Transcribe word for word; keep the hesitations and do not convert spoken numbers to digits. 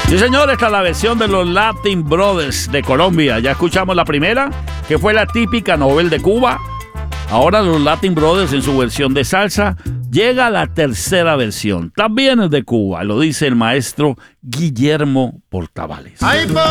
Sí, señor, esta es la versión de los Latin Brothers de Colombia. Ya escuchamos la primera, que fue la típica Nobel de Cuba. Ahora los Latin Brothers en su versión de salsa. Llega la tercera versión. También es de Cuba, lo dice el maestro Guillermo Portavales.